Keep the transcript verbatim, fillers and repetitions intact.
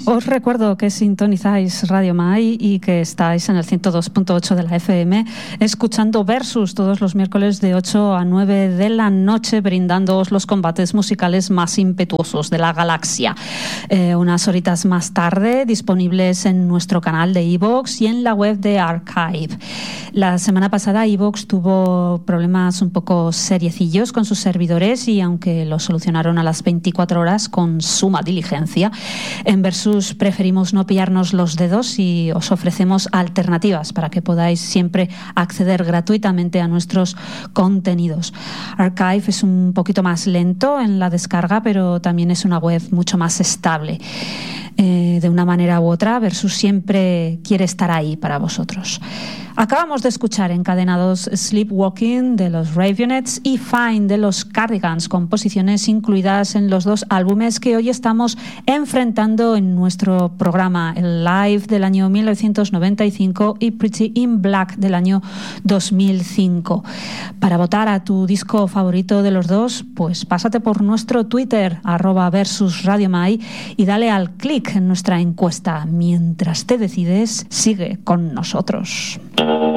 Os recuerdo que sintonizáis Radio Mai y que estáis en el ciento dos punto ocho de la F M escuchando Versus todos los miércoles de ocho a nueve de la noche, brindándoos los combates musicales más impetuosos de la galaxia. Eh, unas horitas más tarde, disponibles en nuestro canal de iVoox y en la web de Archive. La semana pasada iVoox tuvo problemas un poco seriecillos con sus servidores y aunque lo solucionaron a las veinticuatro horas con suma diligencia, en Versus preferimos no pillarnos los dedos y os ofrecemos alternativas para que podáis siempre acceder gratuitamente a nuestros contenidos. Archive es un poquito más lento en la descarga, pero también es una web mucho más estable. Eh, de una manera u otra, Versus siempre quiere estar ahí para vosotros. Acabamos de escuchar encadenados Sleepwalking de los Raveonettes y Fine de los Cardigans, composiciones incluidas en los dos álbumes que hoy estamos enfrentando en nuestro programa, el Live del año mil novecientos noventa y cinco y Pretty in Black del año dos mil cinco. Para votar a tu disco favorito de los dos, pues pásate por nuestro Twitter, arroba Versus Radio Mai, y dale al clic en nuestra encuesta. Mientras te decides, sigue con nosotros.